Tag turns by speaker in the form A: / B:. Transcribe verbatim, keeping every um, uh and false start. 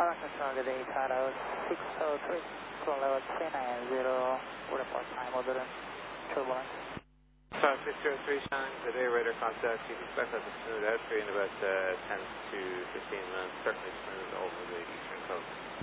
A: Hong Kong today, Taro six oh three, call level three nine zero, report time moderate turbulence.
B: Tower six oh three, Shang, today radar contact, you can expect us to smooth out for you in about uh, ten to fifteen minutes, certainly smooth over the eastern coast.